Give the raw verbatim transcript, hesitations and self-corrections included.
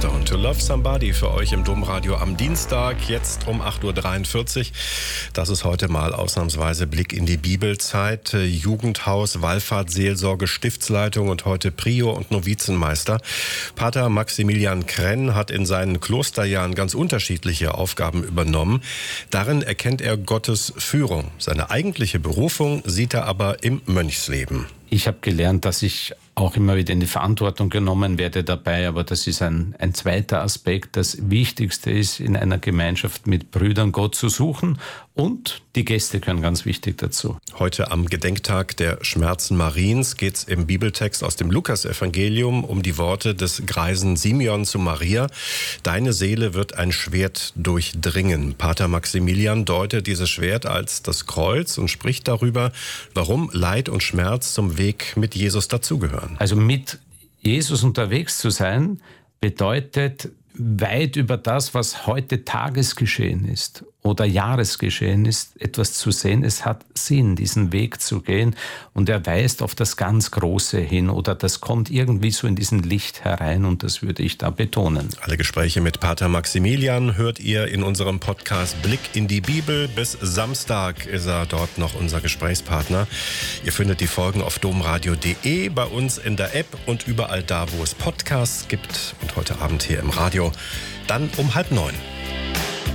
Stone. To Love Somebody für euch im Domradio am Dienstag, jetzt um acht Uhr dreiundvierzig. Das ist heute mal ausnahmsweise Blick in die Bibelzeit. Jugendhaus, Wallfahrtsseelsorge, Stiftsleitung und heute Prior und Novizenmeister. Pater Maximilian Krenn hat in seinen Klosterjahren ganz unterschiedliche Aufgaben übernommen. Darin erkennt er Gottes Führung. Seine eigentliche Berufung sieht er aber im Mönchsleben. Ich habe gelernt, dass ich auch immer wieder in die Verantwortung genommen werde dabei, aber das ist ein, ein zweiter Aspekt. Das Wichtigste ist, in einer Gemeinschaft mit Brüdern Gott zu suchen, und die Gäste gehören ganz wichtig dazu. Heute am Gedenktag der Schmerzen Mariens geht es im Bibeltext aus dem Lukasevangelium um die Worte des greisen Simeon zu Maria. Deine Seele wird ein Schwert durchdringen. Pater Maximilian deutet dieses Schwert als das Kreuz und spricht darüber, warum Leid und Schmerz zum Weg mit Jesus dazugehören. Also mit Jesus unterwegs zu sein, bedeutet weit über das, was heute Tagesgeschehen ist oder Jahresgeschehen ist, etwas zu sehen. Es hat Sinn, diesen Weg zu gehen, und er weist auf das ganz Große hin, oder das kommt irgendwie so in diesen Licht herein, und das würde ich da betonen. Alle Gespräche mit Pater Maximilian hört ihr in unserem Podcast Blick in die Bibel. Bis Samstag ist er dort noch unser Gesprächspartner. Ihr findet die Folgen auf domradio punkt de, bei uns in der App und überall da, wo es Podcasts gibt, und heute Abend hier im Radio. Dann um halb neun.